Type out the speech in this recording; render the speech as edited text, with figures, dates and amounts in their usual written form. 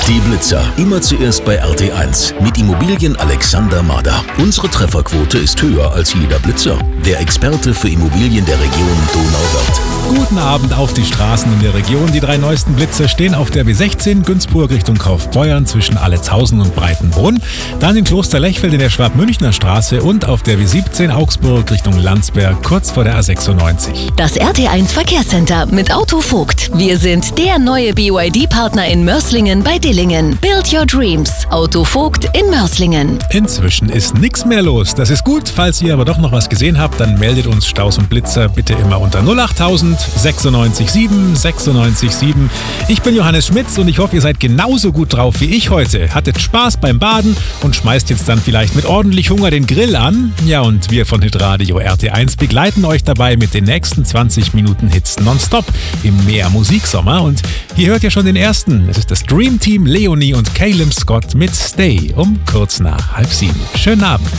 Die Blitzer, immer zuerst bei RT1 mit Immobilien Alexander Mader. Unsere Trefferquote ist höher als jeder Blitzer. Der Experte für Immobilien der Region Donauwörth. Guten Abend auf die Straßen in der Region. Die 3 neuesten Blitzer stehen auf der W16 Günzburg Richtung Kaufbeuern zwischen Allezhausen und Breitenbrunn. Dann in Kloster Lechfeld in der Schwab-Münchner Straße und auf der W17 Augsburg Richtung Landsberg kurz vor der A96. Das RT1 Verkehrscenter mit Auto Vogt. Wir sind der neue BYD-Partner in Mörslingen bei Dillingen. Build your dreams. Auto Vogt in Mörslingen. Inzwischen ist nichts mehr los. Das ist gut. Falls ihr aber doch noch was gesehen habt, dann meldet uns Staus und Blitzer bitte immer unter 08000 96 7 96 7. Ich bin Johannes Schmitz und ich hoffe, ihr seid genauso gut drauf wie ich heute. Hattet Spaß beim Baden und schmeißt jetzt dann vielleicht mit ordentlich Hunger den Grill an. Ja, und wir von Hitradio RT1 begleiten euch dabei mit den nächsten 20 Minuten Hits nonstop im Meer Musiksommer. Und ihr hört ja schon den ersten. Es ist das Dream Team Leonie und Caleb Scott mit Stay um kurz nach 6:30. Schönen Abend.